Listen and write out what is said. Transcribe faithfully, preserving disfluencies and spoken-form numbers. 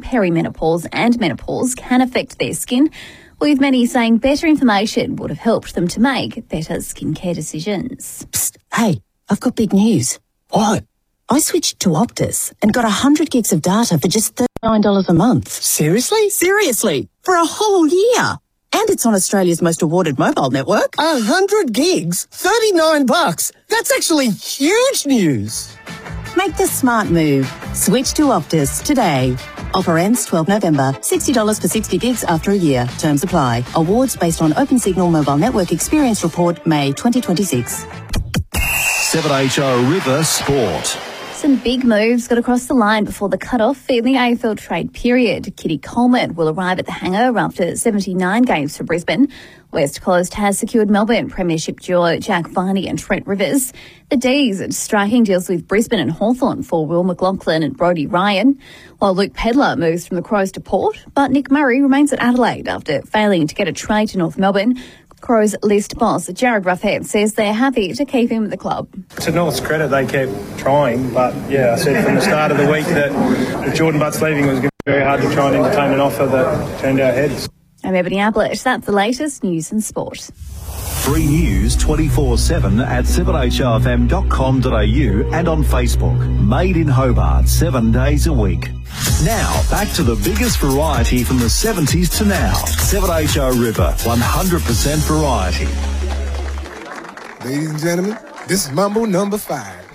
perimenopause and menopause can affect their skin, with many saying better information would have helped them to make better skincare decisions. Psst, hey, I've got big news. What? I switched to Optus and got one hundred gigs of data for just thirty-nine dollars a month. Seriously? Seriously, for a whole year. And it's on Australia's most awarded mobile network. A hundred gigs? thirty-nine bucks? That's actually huge news. Make the smart move. Switch to Optus today. Offer ends twelfth November. sixty dollars for sixty gigs after a year. Terms apply. Awards based on Open Signal Mobile Network Experience Report, May twenty twenty-six. seven H O River Sport. Some big moves got across the line before the cut-off in the A F L trade period. Kitty Coleman will arrive at the hangar after seventy-nine games for Brisbane. West Coast has secured Melbourne Premiership duo Jack Viney and Trent Rivers. The D's are striking deals with Brisbane and Hawthorn for Will McLaughlin and Brodie Ryan, while Luke Pedlar moves from the Crows to Port, but Nick Murray remains at Adelaide after failing to get a trade to North Melbourne. Crows list boss Jared Ruffhead says they're happy to keep him at the club. To North's credit, they kept trying, but yeah, I said from the start of the week that if Jordan Butt's leaving, it was going to be very hard to try and entertain an offer that turned our heads. I'm Ebony Ablett. That's the latest news and sport. Free news twenty-four seven at seven h o f m dot com dot a u and on Facebook. Made in Hobart, seven days a week. Now, back to the biggest variety from the seventies to now. seven H O River, one hundred percent variety. Ladies and gentlemen, this is Mambo number five.